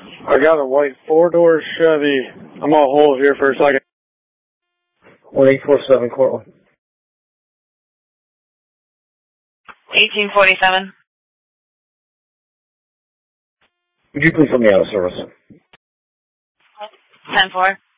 I got a white four-door Chevy. I'm on hold here for a second. 1847 Cortland. 1847. Would you please let me out of service? 10-4.